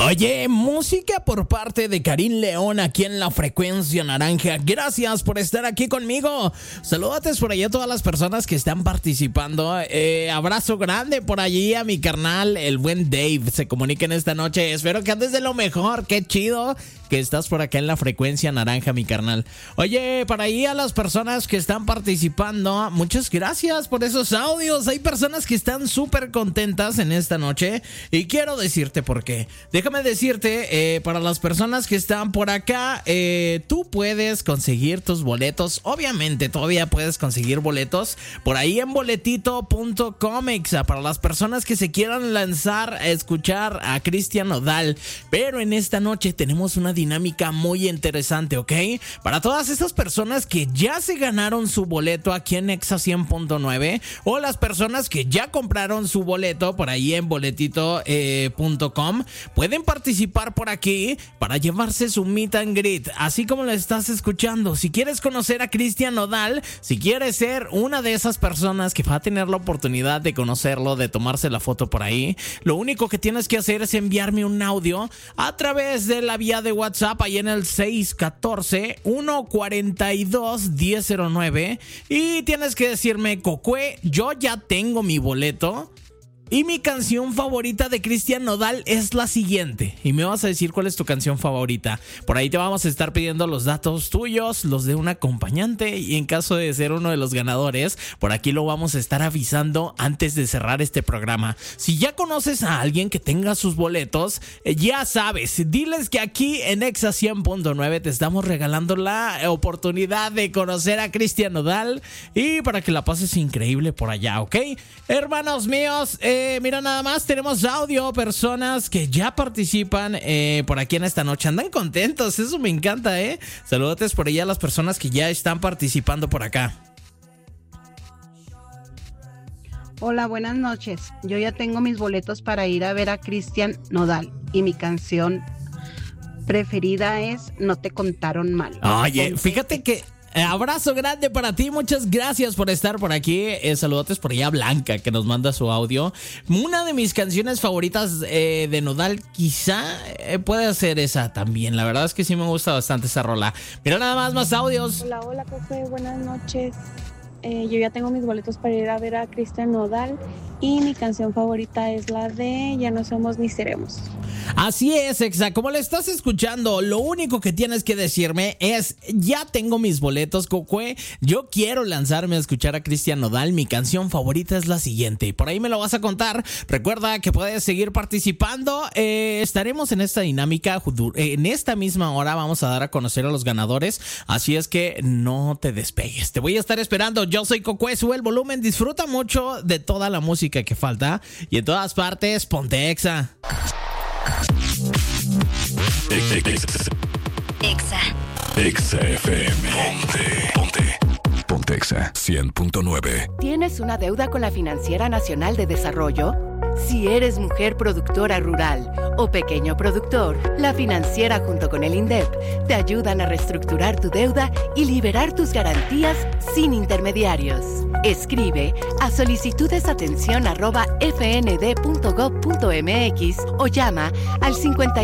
Oye, música por parte de Karim León aquí en la Frecuencia Naranja. Gracias por estar aquí conmigo. Saludos por allá a todas las personas que están participando. Abrazo grande por allí a mi carnal, el buen Dave. Se comuniquen esta noche. Espero que andes de lo mejor. Qué chido que estás por acá en la Frecuencia Naranja, mi carnal. Oye, para ahí a las personas que están participando, muchas gracias por esos audios. Hay personas que están súper contentas en esta noche y quiero decirte por qué. Déjame decirte, para las personas que están por acá, tú puedes conseguir tus boletos. Obviamente, todavía puedes conseguir boletos por ahí en boletito.com. Para las personas que se quieran lanzar a escuchar a Cristian Nodal. Pero en esta noche tenemos una dinámica muy interesante, ¿ok? Para todas estas personas que ya se ganaron su boleto aquí en Exa 100.9 o las personas que ya compraron su boleto por ahí en boletito.com, pueden participar por aquí para llevarse su meet and greet, así como lo estás escuchando. Si quieres conocer a Cristian Nodal, si quieres ser una de esas personas que va a tener la oportunidad de conocerlo, de tomarse la foto por ahí, lo único que tienes que hacer es enviarme un audio a través de la vía de WhatsApp ahí en el 614-142-1009 y tienes que decirme: Cocue, yo ya tengo mi boleto y mi canción favorita de Cristian Nodal es la siguiente. Y me vas a decir cuál es tu canción favorita. Por ahí te vamos a estar pidiendo los datos tuyos, los de un acompañante, y en caso de ser uno de los ganadores, por aquí lo vamos a estar avisando antes de cerrar este programa. Si ya conoces a alguien que tenga sus boletos, ya sabes, diles que aquí en Exa 100.9 te estamos regalando la oportunidad de conocer a Cristian Nodal y para que la pases increíble por allá, ¿ok? Hermanos míos, mira, nada más tenemos audio, personas que ya participan por aquí en esta noche. Andan contentos, eso me encanta, Saludos por allá a las personas que ya están participando por acá. Hola, buenas noches. Yo ya tengo mis boletos para ir a ver a Cristian Nodal y mi canción preferida es No te contaron mal. Oye, fíjate que abrazo grande para ti, muchas gracias por estar por aquí. Saludotes por allá a Blanca, que nos manda su audio. Una de mis canciones favoritas de Nodal quizá puede ser esa también. La verdad es que sí me gusta bastante esa rola. Mira nada más audios. Hola, Coque, buenas noches. Yo ya tengo mis boletos para ir a ver a Cristian Nodal y mi canción favorita es la de Ya no somos ni seremos. Así es, Exa, como le estás escuchando, lo único que tienes que decirme es: ya tengo mis boletos, Cocue, yo quiero lanzarme a escuchar a Cristian Nodal, mi canción favorita es la siguiente, y por ahí me lo vas a contar. Recuerda que puedes seguir participando, estaremos en esta dinámica, en esta misma hora vamos a dar a conocer a los ganadores, así es que no te despegues, te voy a estar esperando. Yo soy Cocue, sube el volumen, disfruta mucho de toda la música que falta y en todas partes, ponte Exa. Exa FM. Ponte Exa 100.9. ¿Tienes una deuda con la Financiera Nacional de Desarrollo? Si eres mujer productora rural o pequeño productor, la Financiera junto con el INDEP te ayudan a reestructurar tu deuda y liberar tus garantías sin intermediarios. Escribe a solicitudesatención@fnd.gov.mx o llama al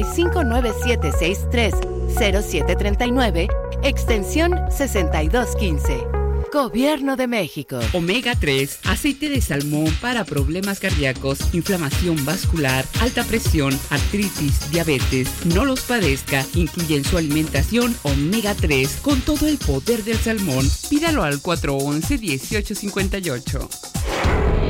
5597630739, extensión 6215. Gobierno de México. Omega 3, aceite de salmón para problemas cardíacos, inflamación vascular, alta presión, artritis, diabetes. No los padezca. Incluye en su alimentación Omega 3 con todo el poder del salmón. Pídalo al 411-1858.